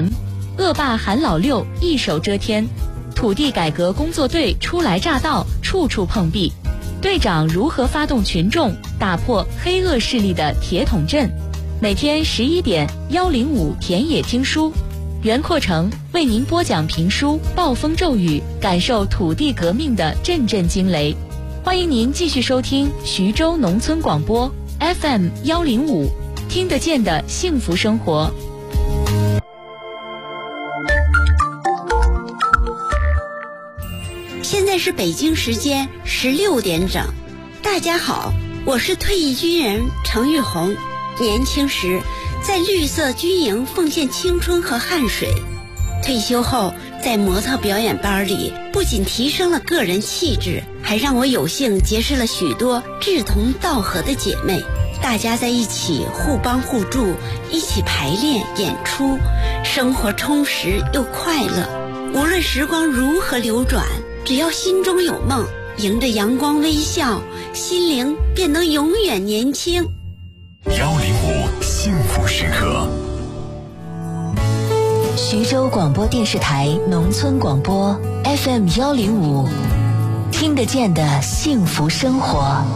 城，恶霸韩老六一手遮天，土地改革工作队初来乍到，处处碰壁。队长如何发动群众打破黑恶势力的铁桶阵？每天11点105田野听书，袁阔成为您播讲评书《暴风骤雨》，感受土地革命的阵阵惊雷。欢迎您继续收听徐州农村广播 FM 105，听得见的幸福生活。 现在是北京时间16点整。大家好，我是退役军人程玉红。年轻时在绿色军营奉献青春和汗水，退休后在模特表演班里不仅提升了个人气质，还让我有幸结识了许多志同道合的姐妹。大家在一起互帮互助，一起排练演出，生活充实又快乐。无论时光如何流转，只要心中有梦，迎着阳光微笑，心灵便能永远年轻。 105幸福时刻， 徐州广播电视台农村广播 FM 105，听得见的幸福生活。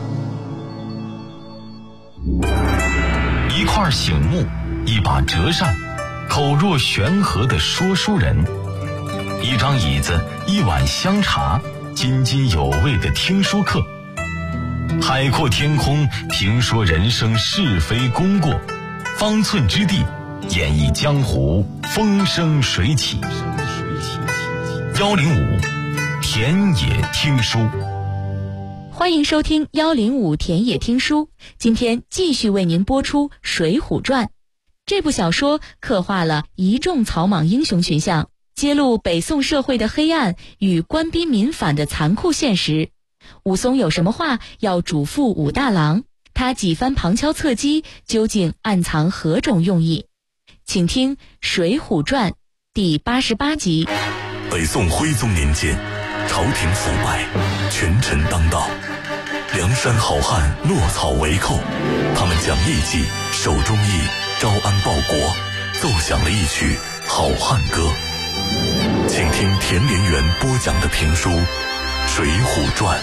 一块醒木，一把折扇，口若悬河的说书人，一张椅子，一碗香茶，津津有味的听书课。海阔天空，评说人生是非功过，方寸之地，演绎江湖风生水起。105田野听书， 欢迎收听105田野听书。今天继续为您播出《水浒传》。这部小说刻画了一众草莽英雄群像，揭露北宋社会的黑暗与官逼民反的残酷现实。武松有什么话要嘱咐武大郎？他几番旁敲侧击，究竟暗藏何种用意？请听《水浒传》第88集。 北宋徽宗年间，朝廷腐败，权臣当道，梁山好汉落草为寇，他们讲义气，守忠义，招安报国，奏响了一曲好汉歌。请听田连元播讲的评书《水浒传》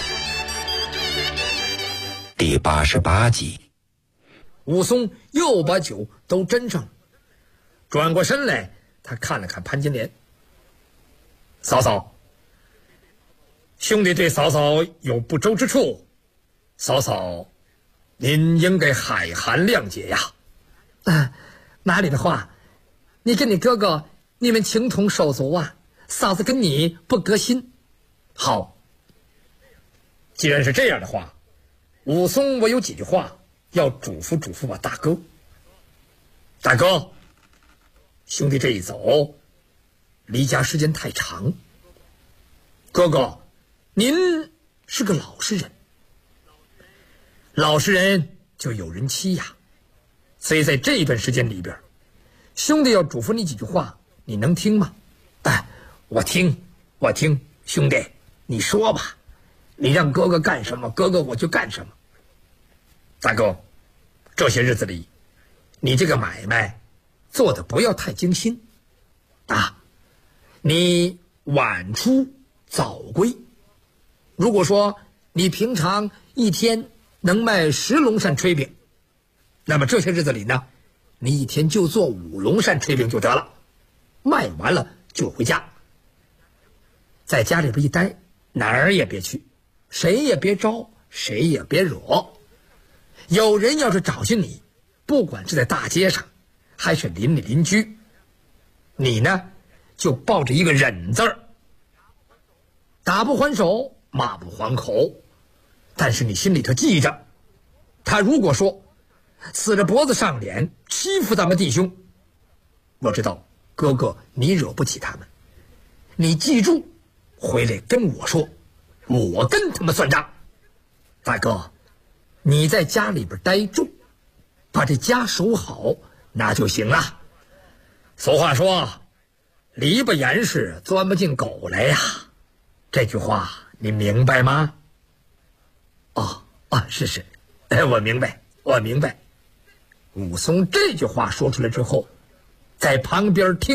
第88集。 武松又把酒都斟上了，转过身来，他看了看潘金莲。嫂嫂，兄弟对嫂嫂有不周之处，嫂嫂您应该海涵谅解呀。哪里的话，你跟你哥哥你们情同手足啊，嫂子跟你不隔心。好，既然是这样的话，武松我有几句话要嘱咐嘱咐我大哥。大哥，兄弟这一走，离家时间太长。哥哥，您是个老实人，老实人就有人欺呀。所以在这一段时间里边，兄弟要嘱咐你几句话，你能听吗？我听，兄弟你说吧，你让哥哥干什么，哥哥我就干什么。大哥，这些日子里，你这个买卖做的不要太精心啊，你晚出早归。如果说你平常一天能卖10笼扇炊饼，那么这些日子里呢，你一天就做5笼扇炊饼就得了，卖完了就回家。在家里边一待，哪儿也别去，谁也别招，谁也别惹。有人要是找见你，不管是在大街上还是邻里邻居，你呢就抱着一个忍字儿，打不还手，骂不还口。但是你心里头记着，他如果说死着脖子上脸欺负咱们弟兄，我知道哥哥你惹不起他们，你记住回来跟我说，我跟他们算账。大哥，你在家里边待住，把这家守好，那就行了。俗话说，篱笆严实，钻不进狗来呀。这句话你明白吗？是，我明白。武松这句话说出来之后，在旁边听